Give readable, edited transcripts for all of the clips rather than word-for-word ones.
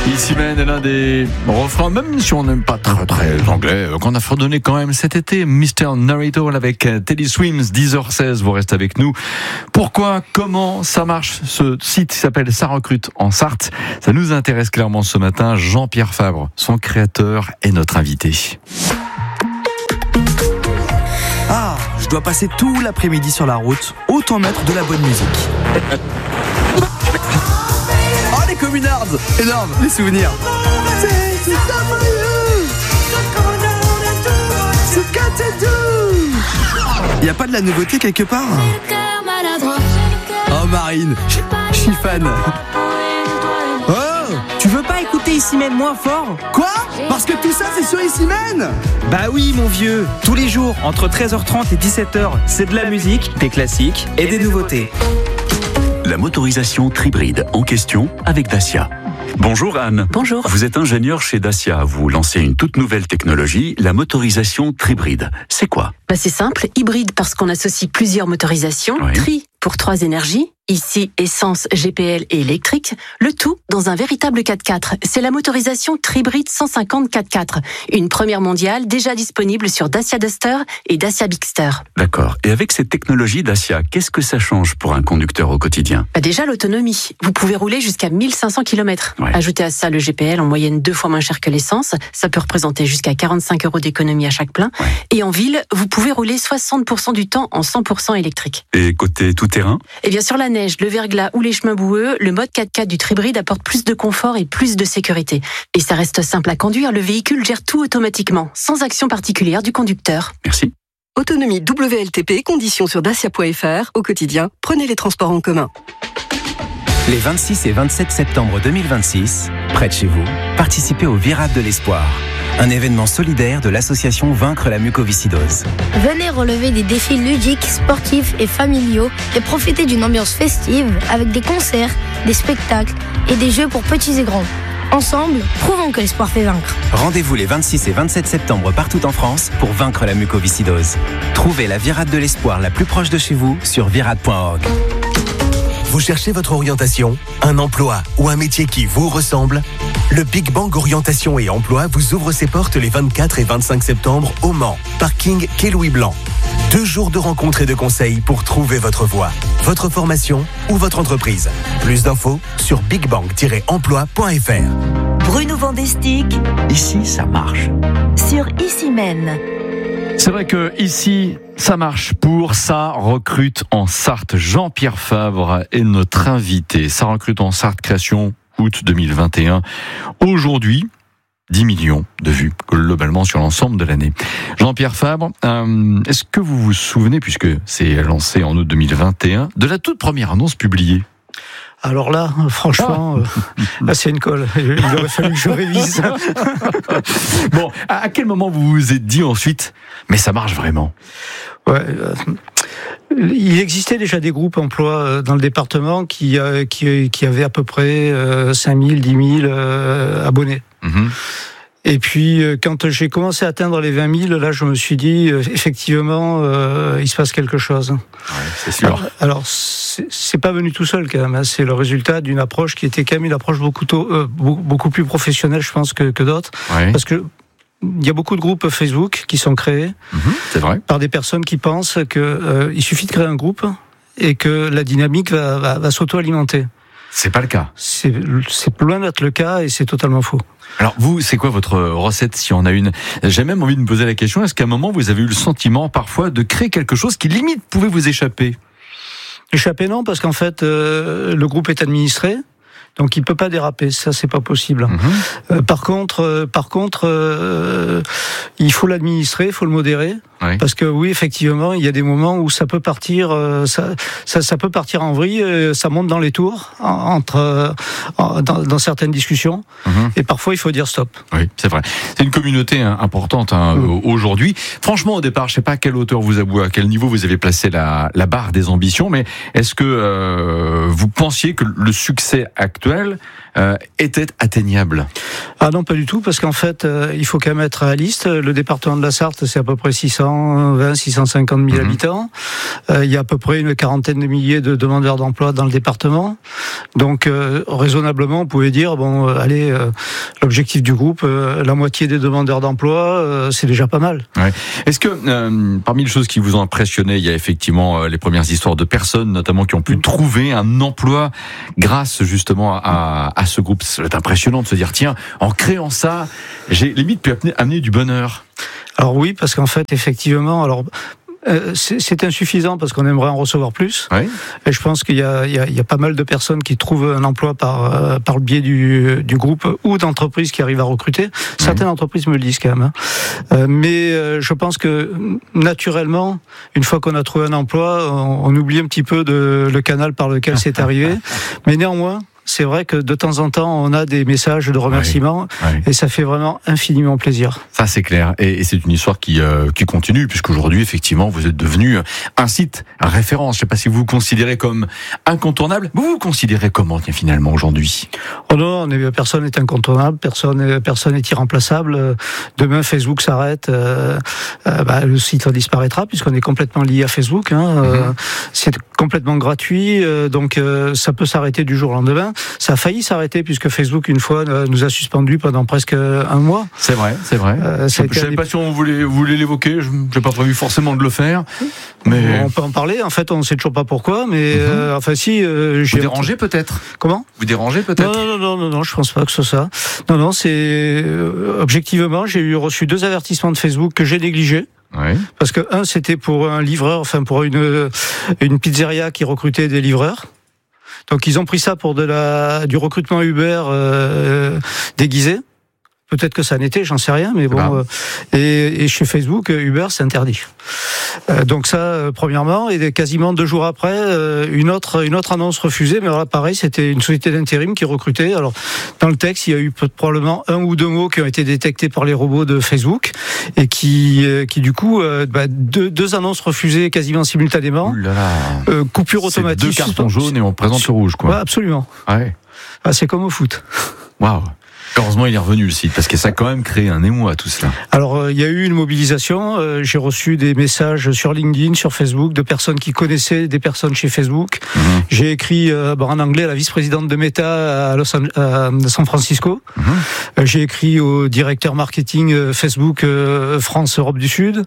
Ici Mène est l'un des refrains, même si on n'aime pas très anglais, qu'on a fredonné quand même cet été. Mr. Narrator avec Teddy Swims, 10h16, vous restez avec nous. Pourquoi, comment ça marche? Ce site s'appelle Ça recrute en Sarthe. Ça nous intéresse clairement ce matin. Jean-Pierre Fabre, son créateur, est notre invité. Ah, je dois passer tout l'après-midi sur la route. Autant mettre de la bonne musique. Oh, les communards! Énorme, les souvenirs. Y a pas de la nouveauté quelque part? Oh, Marine, je suis fan. Oh, tu veux pas écouter Ici Mène moins fort? Quoi? Parce que tout ça c'est sur Ici Mène? Bah oui mon vieux, tous les jours entre 13h30 et 17h, c'est de la musique, des classiques et des nouveautés. La motorisation Tribride en question avec Dacia. Bonjour Anne. Bonjour. Vous êtes ingénieure chez Dacia. Vous lancez une toute nouvelle technologie, la motorisation Tribride. C'est quoi? C'est simple, hybride parce qu'on associe plusieurs motorisations, Oui. Tri pour 3 énergies, ici essence, GPL et électrique, le tout dans un véritable 4x4. C'est la motorisation Tribride 150 4x4, une première mondiale déjà disponible sur Dacia Duster et Dacia Bigster. D'accord. Et avec cette technologie Dacia, qu'est-ce que ça change pour un conducteur au quotidien? Déjà l'autonomie, vous pouvez rouler jusqu'à 1500 km. Ouais. Ajoutez à ça le GPL en moyenne 2 fois moins cher que l'essence, ça peut représenter jusqu'à 45 € d'économie à chaque plein. Ouais. Et en ville, vous pouvez rouler 60% du temps en 100% électrique. Et côté tout-terrain? Et bien sur la neige, le verglas ou les chemins boueux, le mode 4x4 du Tribride apporte plus de confort et plus de sécurité. Et ça reste simple à conduire, le véhicule gère tout automatiquement, sans action particulière du conducteur. Merci. Autonomie WLTP, conditions sur dacia.fr. Au quotidien, prenez les transports en commun. Les 26 et 27 septembre 2026, près de chez vous, participez au Virade de l'Espoir, un événement solidaire de l'association Vaincre la mucoviscidose. Venez relever des défis ludiques, sportifs et familiaux et profitez d'une ambiance festive avec des concerts, des spectacles et des jeux pour petits et grands. Ensemble, prouvons que l'espoir fait vaincre. Rendez-vous les 26 et 27 septembre partout en France pour vaincre la mucoviscidose. Trouvez la Virade de l'Espoir la plus proche de chez vous sur virade.org. Vous cherchez votre orientation, un emploi ou un métier qui vous ressemble? Le Big Bang Orientation et Emploi vous ouvre ses portes les 24 et 25 septembre au Mans, parking quai Louis Blanc. 2 jours de rencontres et de conseils pour trouver votre voie, votre formation ou votre entreprise. Plus d'infos sur bigbang-emploi.fr. Bruno Vandestick, Ici, ça marche. sur Ici Mène. C'est vrai que ici, ça marche pour Ça recrute en Sarthe. Jean-Pierre Fabre est notre invité. Ça recrute en Sarthe, création août 2021. Aujourd'hui, 10 millions de vues globalement sur l'ensemble de l'année. Jean-Pierre Fabre, est-ce que vous vous souvenez, puisque c'est lancé en août 2021, de la toute première annonce publiée? Alors là, franchement, là c'est une colle. Il aurait fallu que je révise. Bon, à quel moment vous vous êtes dit ensuite, mais ça marche vraiment? Ouais, il existait déjà des groupes emploi dans le département qui avaient à peu près 5 000, 10 000 abonnés. Mmh. Et puis, quand j'ai commencé à atteindre les 20 000, là, je me suis dit, effectivement, il se passe quelque chose. Ouais, c'est sûr. Alors c'est pas venu tout seul, quand même. Hein. C'est le résultat d'une approche qui était quand même une approche beaucoup plus professionnelle, je pense, que d'autres. Ouais. Parce que il y a beaucoup de groupes Facebook qui sont créés c'est vrai. par des personnes qui pensent qu'il suffit de créer un groupe et que la dynamique va s'auto-alimenter. C'est pas le cas. C'est loin d'être le cas et c'est totalement faux. Alors vous, c'est quoi votre recette si on a une? J'ai même envie de me poser la question, est-ce qu'à un moment vous avez eu le sentiment parfois de créer quelque chose qui limite pouvait vous échapper? Échapper non, parce qu'en fait le groupe est administré. Donc il peut pas déraper, ça c'est pas possible. Par contre, il faut l'administrer, il faut le modérer, oui. Parce que oui, effectivement, il y a des moments où ça peut partir, ça peut partir en vrille, ça monte dans les tours dans certaines discussions, et parfois il faut dire stop. Oui, c'est vrai. C'est une communauté importante aujourd'hui. Franchement, au départ, je sais pas à quelle hauteur à quel niveau vous avez placé la barre des ambitions, mais est-ce que vous pensiez que le succès actuel était atteignable? Ah non, pas du tout, parce qu'en fait, il faut quand même être réaliste. Le département de la Sarthe, c'est à peu près 650 000 habitants. Il y a à peu près une quarantaine de milliers de demandeurs d'emploi dans le département. Donc, raisonnablement, on pouvait dire, bon, allez, l'objectif du groupe, la moitié des demandeurs d'emploi, c'est déjà pas mal. Ouais. Est-ce que, parmi les choses qui vous ont impressionné, il y a effectivement les premières histoires de personnes, notamment qui ont pu trouver un emploi grâce justement à ce groupe. C'est impressionnant de se dire, tiens, en créant ça, j'ai limite pu amener du bonheur. Alors oui, parce qu'en fait, effectivement, c'est insuffisant parce qu'on aimerait en recevoir plus. Oui. Et je pense qu'il y a pas mal de personnes qui trouvent un emploi par le biais du groupe ou d'entreprises qui arrivent à recruter. Certaines entreprises me le disent quand même. Mais je pense que naturellement, une fois qu'on a trouvé un emploi, on oublie un petit peu le canal par lequel c'est arrivé. Mais néanmoins, c'est vrai que de temps en temps, on a des messages de remerciements et ça fait vraiment infiniment plaisir. Ça, c'est clair. Et c'est une histoire qui continue, puisqu'aujourd'hui, effectivement, vous êtes devenu un site référence. Je ne sais pas si vous vous considérez comme incontournable. Vous vous considérez comment, finalement, aujourd'hui? Oh non, personne n'est incontournable, personne n'est irremplaçable. Demain, Facebook s'arrête, le site disparaîtra, puisqu'on est complètement lié à Facebook. C'est complètement gratuit, donc ça peut s'arrêter du jour au lendemain. Ça a failli s'arrêter puisque Facebook une fois nous a suspendus pendant presque un mois. C'est vrai. Je ne savais pas si on voulait l'évoquer. Je n'ai pas prévu forcément de le faire. Mais on peut en parler. En fait, on ne sait toujours pas pourquoi. Mais si. Vous dérangez peut-être. Comment ? Vous dérangez peut-être. Non, je pense pas que ce soit ça. Non, c'est objectivement, j'ai reçu 2 avertissements de Facebook que j'ai négligés. Oui. Parce que un, c'était pour un livreur, pour une pizzeria qui recrutait des livreurs. Donc ils ont pris ça pour du recrutement Uber déguisé. Peut-être que ça n'était, j'en sais rien, mais bon. Et chez Facebook, Uber, c'est interdit. Donc ça, premièrement, et quasiment 2 jours après, une autre annonce refusée. Mais alors là, pareil, c'était une société d'intérim qui recrutait. Alors dans le texte, il y a eu probablement 1 ou 2 mots qui ont été détectés par les robots de Facebook et qui du coup, 2 annonces refusées quasiment simultanément. Ouh là là. Coupure automatique. 2 cartons jaunes et on présente le rouge, quoi. Ouais, absolument. Ouais. C'est comme au foot. Waouh. Heureusement, il est revenu le site, parce que ça a quand même créé un émoi, tout cela. Alors, il y a eu une mobilisation. J'ai reçu des messages sur LinkedIn, sur Facebook, de personnes qui connaissaient des personnes chez Facebook. J'ai écrit en anglais à la vice-présidente de Meta à San Francisco. J'ai écrit au directeur marketing Facebook France Europe du Sud.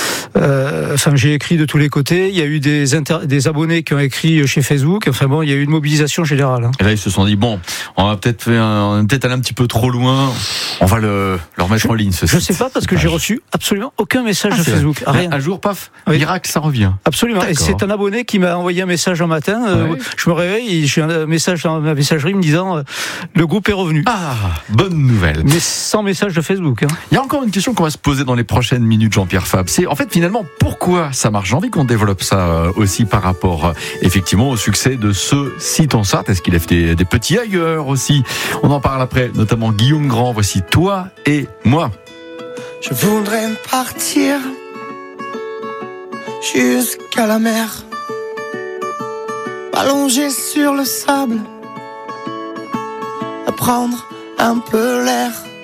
J'ai écrit de tous les côtés. Il y a eu des abonnés qui ont écrit chez Facebook. Il y a eu une mobilisation générale. Et là, ils se sont dit, bon, on va peut-être aller un petit peu trop loin, on va le remettre en ligne, ce site. Je sais pas, parce que j'ai reçu absolument aucun message de Facebook. Rien. Un jour, paf, miracle, ça revient. Absolument. D'accord. Et c'est un abonné qui m'a envoyé un message un matin. Je me réveille et j'ai un message dans ma messagerie me disant le groupe est revenu. Ah, bonne nouvelle. Mais sans message de Facebook. Il y a encore une question qu'on va se poser dans les prochaines minutes, Jean-Pierre Fabre. C'est en fait finalement pourquoi ça marche. J'ai envie qu'on développe ça aussi par rapport effectivement au succès de ce site en Sarthe. Est-ce qu'il a fait des petits ailleurs aussi? On en parle après, notamment Guillaume Grand. Voici Toi et moi. Je voudrais partir jusqu'à la mer, allongé sur le sable, à prendre un peu l'air.